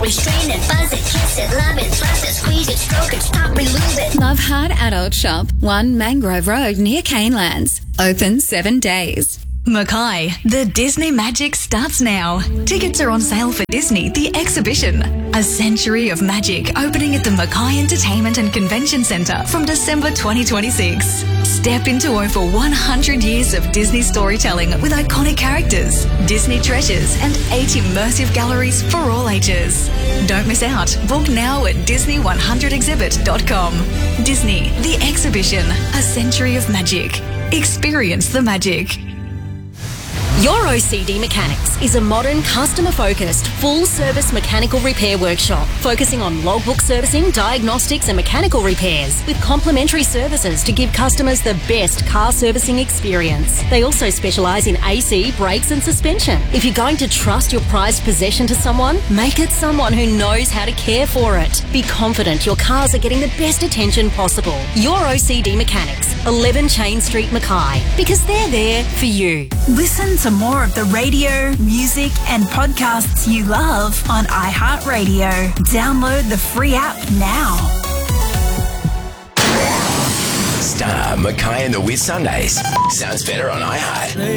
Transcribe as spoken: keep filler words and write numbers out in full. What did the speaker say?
We strain it, buzz it, kiss it, love it, thrust it, squeeze it, stroke it, stop, remove it. Love Hard Adult Shop, one Mangrove Road near Canelands. Open seven days. Mackay, the Disney magic starts now. Tickets are on sale for Disney, the exhibition. A century of magic opening at the Mackay Entertainment and Convention Centre from December twenty twenty-six. Step into over one hundred years of Disney storytelling with iconic characters, Disney treasures and eight immersive galleries for all ages. Don't miss out. Book now at disney one hundred exhibit dot com. Disney, the exhibition, a century of magic. Experience the magic. Your O C D Mechanics is a modern, customer-focused, full-service mechanical repair workshop focusing on logbook servicing, diagnostics and mechanical repairs with complimentary services to give customers the best car servicing experience. They also specialise in A C, brakes and suspension. If you're going to trust your prized possession to someone, make it someone who knows how to care for it. Be confident your cars are getting the best attention possible. Your O C D Mechanics, eleven Chain Street, Mackay, because they're there for you. Listen to more of the radio, music and podcasts you love on iHeartRadio. Download the free app now. Star, Mackay and the Whiz Sundays. Sounds better on iHeart.